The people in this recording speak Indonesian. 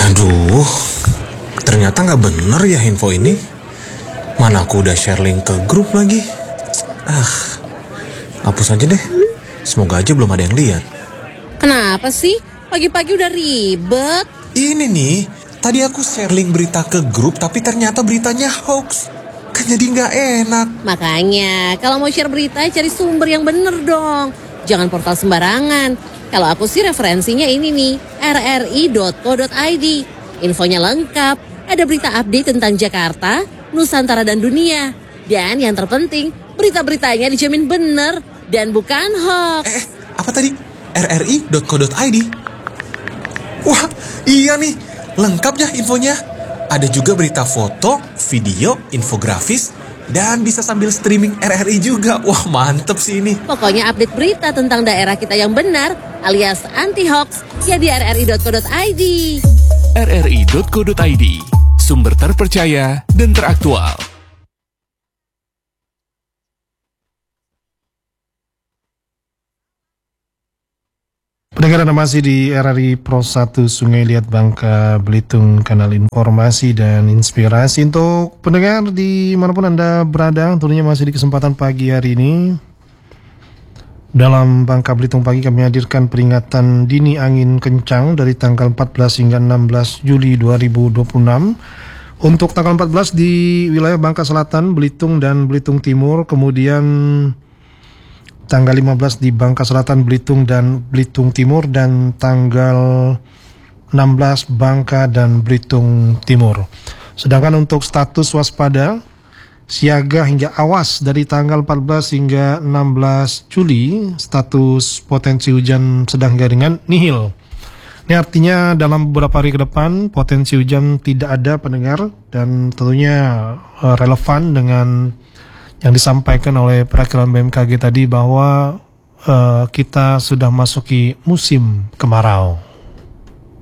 Aduh, ternyata nggak bener ya info ini. Mana aku udah share link ke grup lagi. Hapus aja deh. Semoga aja belum ada yang lihat. Kenapa sih? Pagi-pagi udah ribet. Ini nih, tadi aku share link berita ke grup tapi ternyata beritanya hoax. Kan jadi nggak enak. Makanya, kalau mau share berita, cari sumber yang bener dong. Jangan portal sembarangan. Kalau aku sih referensinya ini nih, rri.co.id. Infonya lengkap, ada berita update tentang Jakarta, Nusantara dan dunia. Dan yang terpenting, berita-beritanya dijamin bener dan bukan hoax. Apa tadi? rri.co.id? Wah, iya nih, lengkap ya infonya. Ada juga berita foto, video, infografis, dan bisa sambil streaming RRI juga. Wah, mantep sih ini. Pokoknya update berita tentang daerah kita yang benar, alias anti-hoax, ya di rri.co.id. rri.co.id, sumber terpercaya dan teraktual. Pendengar, Anda masih di RRI Pro 1 Sungai Liat Bangka Belitung, kanal informasi dan inspirasi untuk pendengar dimanapun Anda berada. Tentunya masih di kesempatan pagi hari ini dalam Bangka Belitung Pagi kami hadirkan peringatan dini angin kencang dari tanggal 14 hingga 16 Juli 2026. Untuk tanggal 14 di wilayah Bangka Selatan, Belitung dan Belitung Timur, kemudian tanggal 15 di Bangka Selatan, Belitung dan Belitung Timur, dan tanggal 16 Bangka dan Belitung Timur. Sedangkan untuk status waspada, siaga hingga awas dari tanggal 14 hingga 16 Juli, status potensi hujan sedang hingga ringan nihil. Ini artinya dalam beberapa hari ke depan potensi hujan tidak ada, pendengar, dan tentunya relevan dengan yang disampaikan oleh perakilan BMKG tadi bahwa kita sudah masuki musim kemarau.